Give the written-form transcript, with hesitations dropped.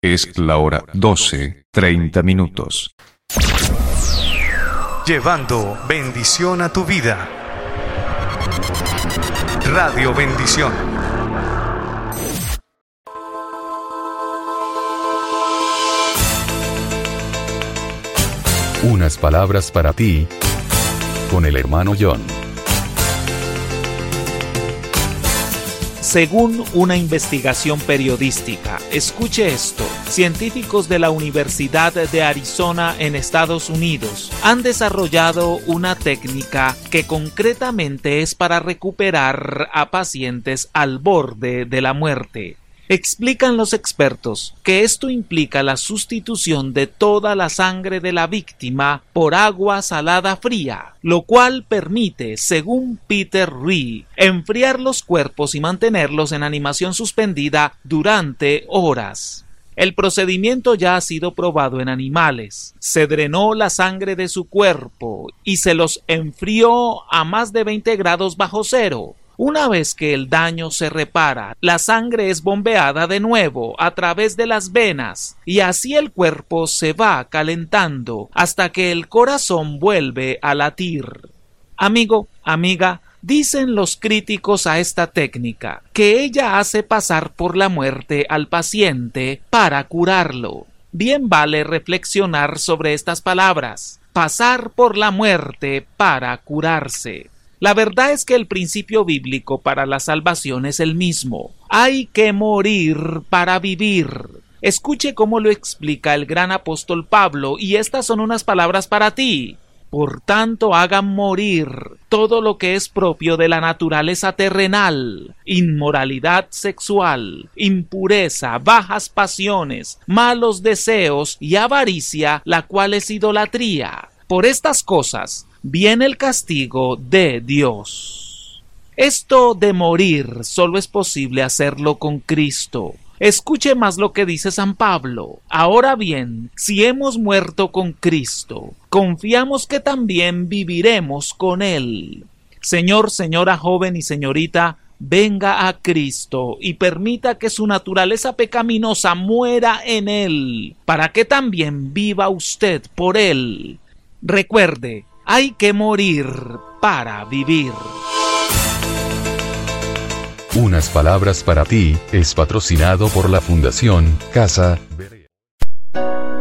Es la hora 12:30. Llevando bendición a tu vida. Radio Bendición. Unas palabras para ti, con el hermano John. Según una investigación periodística, escuche esto, científicos de la Universidad de Arizona en Estados Unidos han desarrollado una técnica que concretamente es para recuperar a pacientes al borde de la muerte. Explican los expertos que esto implica la sustitución de toda la sangre de la víctima por agua salada fría, lo cual permite, según Peter Ree, enfriar los cuerpos y mantenerlos en animación suspendida durante horas. El procedimiento ya ha sido probado en animales. Se drenó la sangre de su cuerpo y se los enfrió a más de 20 grados bajo cero. Una vez que el daño se repara, la sangre es bombeada de nuevo a través de las venas y así el cuerpo se va calentando hasta que el corazón vuelve a latir. Amigo, amiga, dicen los críticos a esta técnica que ella hace pasar por la muerte al paciente para curarlo. Bien vale reflexionar sobre estas palabras: pasar por la muerte para curarse. La verdad es que el principio bíblico para la salvación es el mismo. Hay que morir para vivir. Escuche cómo lo explica el gran apóstol Pablo, y estas son unas palabras para ti. Por tanto, hagan morir todo lo que es propio de la naturaleza terrenal: inmoralidad sexual, impureza, bajas pasiones, malos deseos y avaricia, la cual es idolatría. Por estas cosas viene el castigo de Dios. Esto de morir solo es posible hacerlo con Cristo. Escuche más lo que dice San Pablo. Ahora bien, si hemos muerto con Cristo, confiamos que también viviremos con Él. Señor, señora joven y señorita, venga a Cristo y permita que su naturaleza pecaminosa muera en Él, para que también viva usted por Él. Recuerde, hay que morir para vivir. Unas palabras para ti es patrocinado por la Fundación Casa Verde.